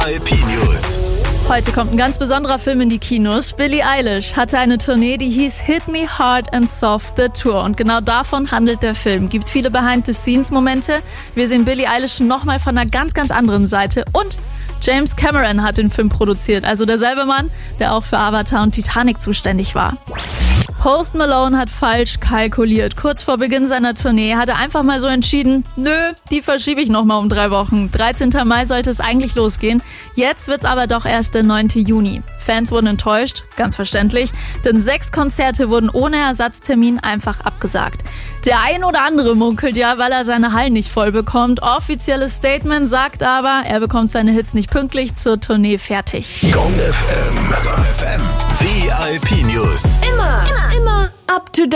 VIP News. Heute kommt ein ganz besonderer Film in die Kinos. Billie Eilish hatte eine Tournee, die hieß Hit Me Hard and Soft The Tour. Und genau davon handelt der Film. Gibt viele Behind-the-Scenes-Momente. Wir sehen Billie Eilish nochmal von einer ganz, ganz anderen Seite. Und James Cameron hat den Film produziert. Also derselbe Mann, der auch für Avatar und Titanic zuständig war. Post Malone hat falsch kalkuliert. Kurz vor Beginn seiner Tournee hat er einfach mal so entschieden, nö, die verschiebe ich nochmal um 3 Wochen. 13. Mai sollte es eigentlich losgehen. Jetzt wird's aber doch erst der 9. Juni. Fans wurden enttäuscht, ganz verständlich, denn 6 Konzerte wurden ohne Ersatztermin einfach abgesagt. Der ein oder andere munkelt ja, weil er seine Hallen nicht voll bekommt. Offizielles Statement sagt aber, er bekommt seine Hits nicht pünktlich zur Tournee fertig. Gong FM. VIP News. Immer up to date.